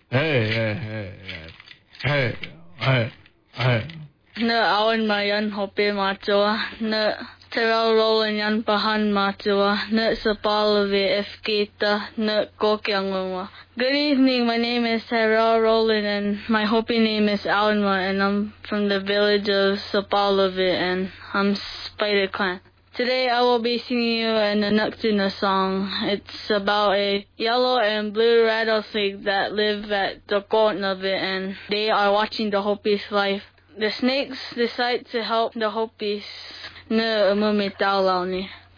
Na awan mayan hope machoa na Terrell Roland yan pahan machoa na sapalavi efkita na kokyangwa. Good evening, my name is Terrell Roland and my Hopi name is Alma and I'm from the village of Sapalavi and I'm Spider Clan. Today I will be singing you an Anuktuna song. It's about a yellow and blue rattlesnake that live at the Kotnavi and they are watching the Hopi's life. The snakes decide to help the Hopis na umumitaw ni.